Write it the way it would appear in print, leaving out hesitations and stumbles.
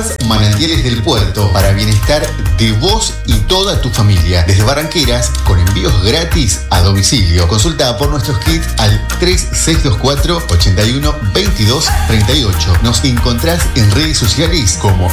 Aguas Manantiales del Puerto, para bienestar de vos y toda tu familia. Desde Barranqueras, con envíos gratis a domicilio. Consulta por nuestros kits al 3624 81 22 38. Nos encontrás en redes sociales como